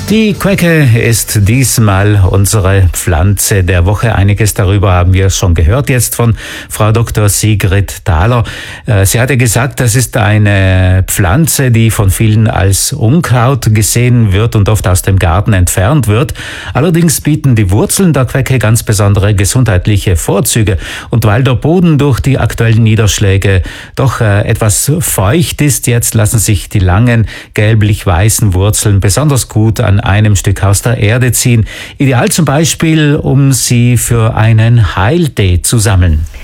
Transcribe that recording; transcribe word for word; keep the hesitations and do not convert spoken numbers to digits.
Die Quecke ist diesmal unsere Pflanze der Woche. Einiges darüber haben wir schon gehört jetzt von Frau Doktor Sigrid Thaler. Sie hatte gesagt, das ist eine Pflanze, die von vielen als Unkraut gesehen wird und oft aus dem Garten entfernt wird. Allerdings bieten die Wurzeln der Quecke ganz besondere gesundheitliche Vorzüge. Und weil der Boden durch die aktuellen Niederschläge doch etwas feucht ist, jetzt lassen sich die langen gelblich-weißen Wurzeln besonders gut an einem Stück aus der Erde ziehen. Ideal zum Beispiel, um sie für einen Heiltee zu sammeln.